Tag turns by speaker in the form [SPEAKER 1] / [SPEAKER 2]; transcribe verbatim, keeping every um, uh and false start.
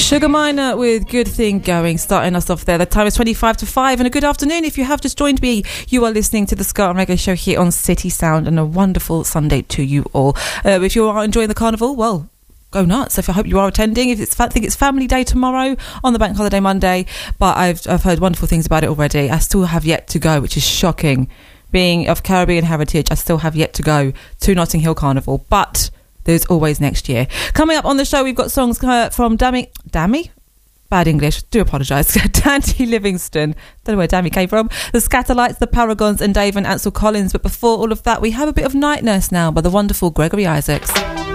[SPEAKER 1] Sugar Minor with Good Thing Going, starting us off there. The time is twenty-five to five, and a good afternoon if you have just joined me. You are listening to the Ska and Reggae Show here on City Sound, and a wonderful Sunday to you all. Uh, if you are enjoying the carnival, well, go nuts. If I hope you are attending. If it's, I think it's Family Day tomorrow on the Bank Holiday Monday, but I've I've heard wonderful things about it already. I still have yet to go, which is shocking. Being of Caribbean heritage, I still have yet to go to Notting Hill Carnival, but there's always next year. Coming up on the show, we've got songs uh, from Dammy... Dammy? Bad English. Do apologise. Dandy Livingston. Don't know where Dammy came from. The Scatterlights, the Paragons, and Dave and Ansel Collins. But before all of that, we have a bit of Night Nurse now by the wonderful Gregory Isaacs.